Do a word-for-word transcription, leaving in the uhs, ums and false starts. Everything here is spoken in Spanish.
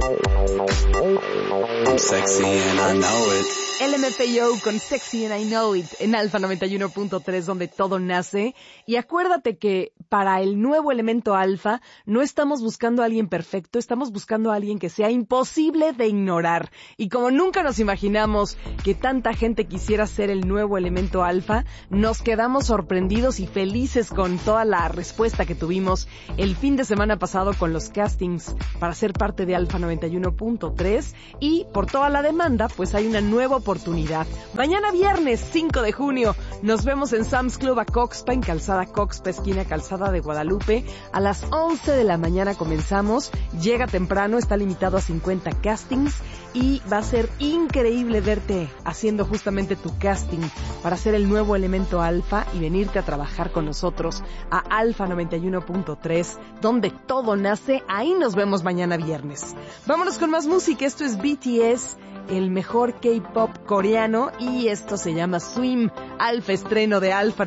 I'm sexy and I know it. L M F A O con Sexy and I Know It en Alfa noventa y uno punto tres, donde todo nace. Y acuérdate que para el nuevo elemento alfa no estamos buscando a alguien perfecto, estamos buscando a alguien que sea imposible de ignorar. Y como nunca nos imaginamos que tanta gente quisiera ser el nuevo elemento alfa, nos quedamos sorprendidos y felices con toda la respuesta que tuvimos el fin de semana pasado con los castings para ser parte de Alfa noventa y uno punto tres. Y por toda la demanda, pues hay una nueva oportunidad. Mañana viernes cinco de junio nos vemos en Sam's Club Acoxpa, en Calzada Coxpa, esquina Calzada de Guadalupe. A las once de la mañana comenzamos. Llega temprano, está limitado a cincuenta castings y va a ser increíble verte haciendo justamente tu casting para ser el nuevo elemento alfa y venirte a trabajar con nosotros a Alfa noventa y uno punto tres, donde todo nace. Ahí nos vemos mañana viernes. Vámonos con más música. Esto es B T S, el mejor K-pop coreano, y esto se llama Swim. Alfa, estreno de Alfa